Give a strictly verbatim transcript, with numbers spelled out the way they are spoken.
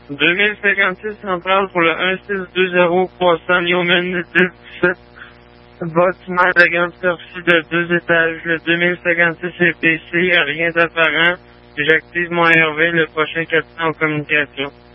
deux mille cinquante-six central pour le un six deux zéro trois cents Newman dix-sept. Bâtiment de grande superficie de deux étages. Le deux mille cinquante-six E P C, rien d'apparent. J'active mon R V, le prochain quatre cents en communication.